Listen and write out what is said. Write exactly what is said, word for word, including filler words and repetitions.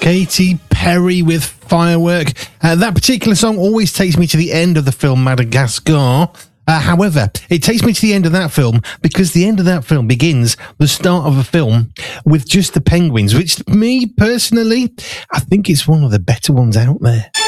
Katy Perry with Firework. Uh, that particular song always takes me to the end of the film Madagascar. Uh, however, it takes me to the end of that film because the end of that film begins the start of a film with just the penguins, which me personally, I think it's one of the better ones out there.